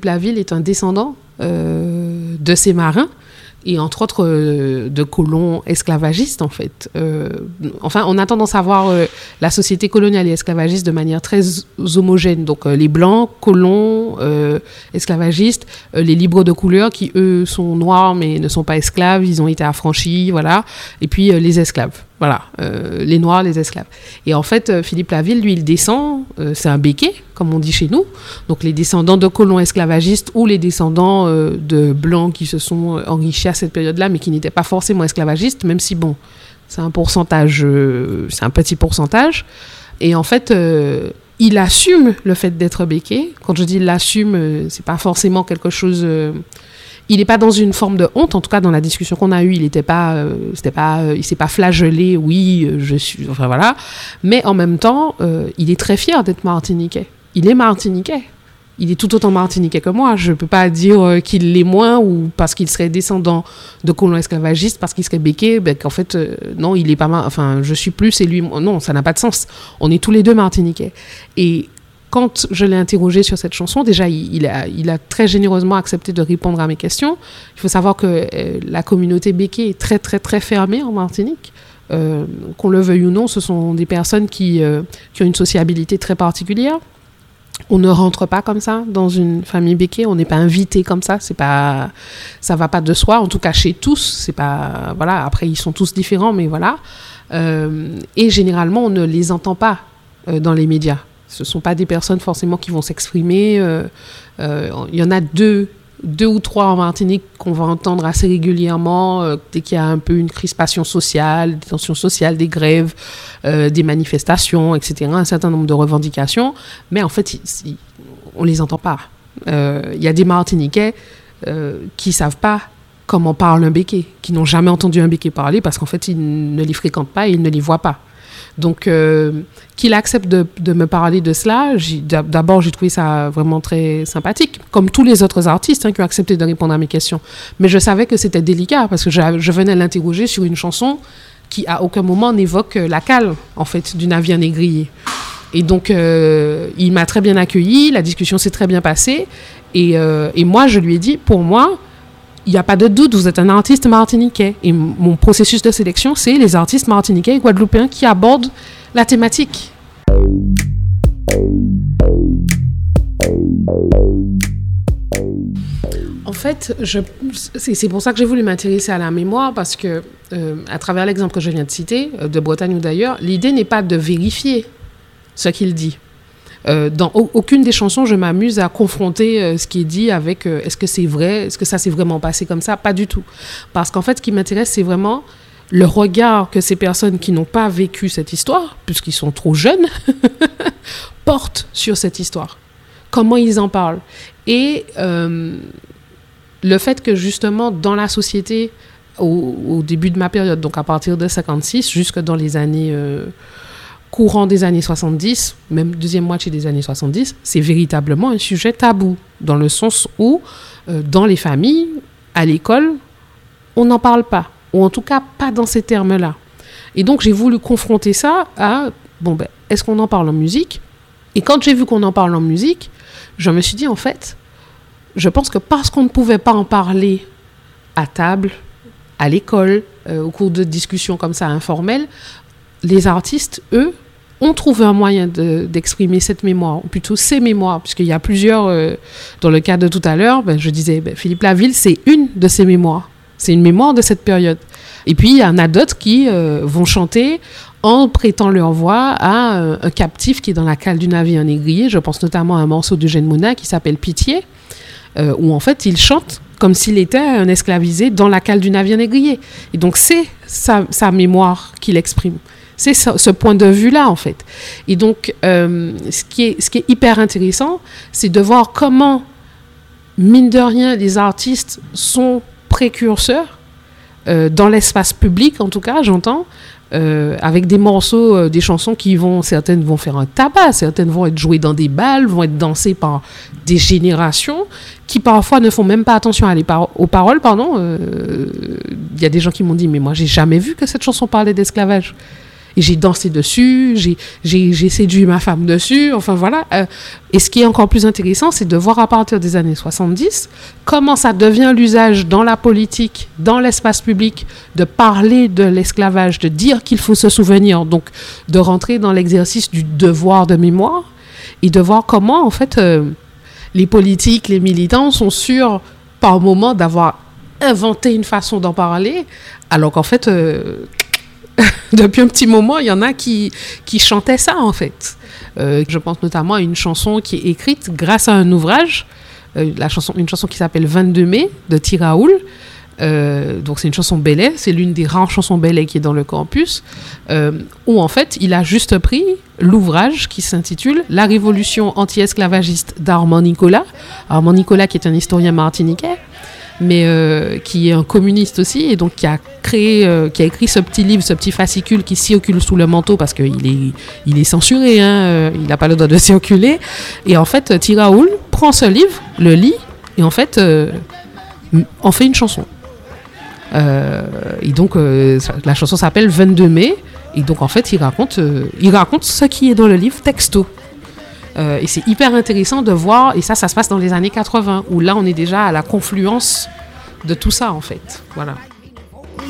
Philippe Laville est un descendant de ces marins, et entre autres de colons esclavagistes, en fait. Enfin, on a tendance à voir la société coloniale et esclavagiste de manière très homogène. Donc, les blancs, colons, esclavagistes, les libres de couleur qui, eux, sont noirs mais ne sont pas esclaves, ils ont été affranchis, voilà. Et puis, les esclaves, voilà. Les noirs, les esclaves. Et en fait, Philippe Laville, lui, il descend, c'est un béquet, comme on dit chez nous. Donc, les descendants de colons esclavagistes ou les descendants de blancs qui se sont enrichis à cette période-là, mais qui n'étaient pas forcément esclavagistes, même si, bon, c'est un pourcentage, c'est un petit pourcentage. Et en fait, il assume le fait d'être béquet. Quand je dis il l'assume, c'est pas forcément quelque chose... il n'est pas dans une forme de honte, en tout cas dans la discussion qu'on a eue, il s'est pas flagellé, oui, je suis... Enfin voilà. Mais en même temps, il est très fier d'être martiniquais. Il est martiniquais. Il est tout autant martiniquais que moi. Je ne peux pas dire qu'il l'est moins ou parce qu'il serait descendant de colons esclavagistes, parce qu'il serait béquet, qu'en fait, non, il est pas enfin, je suis plus et lui, non, ça n'a pas de sens. On est tous les deux martiniquais. Et quand je l'ai interrogé sur cette chanson, déjà, il a très généreusement accepté de répondre à mes questions. Il faut savoir que la communauté béquet est très, très, très fermée en Martinique. Qu'on le veuille ou non, ce sont des personnes qui ont une sociabilité très particulière. On ne rentre pas comme ça dans une famille béquet, on n'est pas invité comme ça, ça va pas de soi, en tout cas chez tous, c'est pas, voilà, après ils sont tous différents, mais voilà. Et généralement, on ne les entend pas dans les médias. Ce ne sont pas des personnes forcément qui vont s'exprimer. Il y en a deux ou trois en Martinique qu'on va entendre assez régulièrement dès qu'il y a un peu une crispation sociale, des tensions sociales, des grèves, des manifestations, etc., un certain nombre de revendications, mais en fait, on ne les entend pas. Il y a des Martiniquais qui ne savent pas comment parle un béquet, qui n'ont jamais entendu un béquet parler parce qu'en fait, ils ne les fréquentent pas et ils ne les voient pas. Donc, qu'il accepte de me parler de cela, d'abord, j'ai trouvé ça vraiment très sympathique, comme tous les autres artistes qui ont accepté de répondre à mes questions. Mais je savais que c'était délicat, parce que je venais l'interroger sur une chanson qui, à aucun moment, n'évoque la cale, en fait, du navire négrier. Et donc, il m'a très bien accueilli, la discussion s'est très bien passée, et moi, je lui ai dit, pour moi, il n'y a pas de doute, vous êtes un artiste martiniquais. Et mon processus de sélection, c'est les artistes martiniquais et guadeloupéens qui abordent la thématique. En fait, c'est pour ça que j'ai voulu m'intéresser à la mémoire, parce que, à travers l'exemple que je viens de citer, de Bretagne ou d'ailleurs, l'idée n'est pas de vérifier ce qu'il dit. Dans aucune des chansons, je m'amuse à confronter ce qui est dit avec est-ce que c'est vrai, est-ce que ça s'est vraiment passé comme ça, pas du tout. Parce qu'en fait, ce qui m'intéresse, c'est vraiment le regard que ces personnes qui n'ont pas vécu cette histoire, puisqu'ils sont trop jeunes, portent sur cette histoire. Comment ils en parlent. Et le fait que justement, dans la société, au début de ma période, donc à partir de 56, jusque dans les années... courant des années 70, même deuxième moitié des années 70, c'est véritablement un sujet tabou, dans le sens où, dans les familles, à l'école, on n'en parle pas, ou en tout cas pas dans ces termes-là. Et donc, j'ai voulu confronter ça à, est-ce qu'on en parle en musique ? Et quand j'ai vu qu'on en parle en musique, je me suis dit, en fait, je pense que parce qu'on ne pouvait pas en parler à table, à l'école, au cours de discussions comme ça informelles, les artistes, eux, ont trouvé un moyen d'exprimer cette mémoire, ou plutôt ces mémoires, puisqu'il y a plusieurs, dans le cas de tout à l'heure, je disais, Philippe Laville, c'est une de ces mémoires. C'est une mémoire de cette période. Et puis, il y en a d'autres qui vont chanter en prêtant leur voix à un captif qui est dans la cale du navire négrier. Je pense notamment à un morceau d'Eugène Mouna qui s'appelle « Pitié », où en fait, il chante comme s'il était un esclavisé dans la cale du navire négrier. Et donc, c'est sa mémoire qu'il exprime. C'est ce point de vue-là, en fait. Et donc, ce qui est hyper intéressant, c'est de voir comment, mine de rien, les artistes sont précurseurs dans l'espace public, en tout cas, j'entends, avec des morceaux, des chansons certaines vont faire un tabac, certaines vont être jouées dans des bals, vont être dansées par des générations qui parfois ne font même pas attention aux paroles. Il y a des gens qui m'ont dit, mais moi, j'ai jamais vu que cette chanson parlait d'esclavage. et j'ai dansé dessus, j'ai séduit ma femme dessus, enfin voilà. Et ce qui est encore plus intéressant, c'est de voir à partir des années 70 comment ça devient l'usage dans la politique, dans l'espace public, de parler de l'esclavage, de dire qu'il faut se souvenir, donc de rentrer dans l'exercice du devoir de mémoire et de voir comment, en fait, les politiques, les militants sont sûrs, par moment, d'avoir inventé une façon d'en parler, alors qu'en fait, depuis un petit moment, il y en a qui chantaient ça, en fait. Je pense notamment à une chanson qui est écrite grâce à un ouvrage, une chanson qui s'appelle 22 mai de T. Raoul. Donc c'est une chanson Belay, c'est l'une des rares chansons Belay qui est dans le campus, où en fait il a juste pris l'ouvrage qui s'intitule La révolution anti-esclavagiste d'Armand Nicolas. Armand Nicolas qui est un historien martiniquais, mais qui est un communiste aussi, et donc qui a écrit ce petit livre, ce petit fascicule qui circule sous le manteau parce qu'il est censuré, il n'a pas le droit de circuler. Et en fait, T. Raoul prend ce livre, le lit, et en fait en fait une chanson. Et donc la chanson s'appelle 22 mai, et donc en fait il raconte ce qui est dans le livre texto. Et c'est hyper intéressant de voir, et ça se passe dans les années 80, où là on est déjà à la confluence de tout ça en fait. Voilà.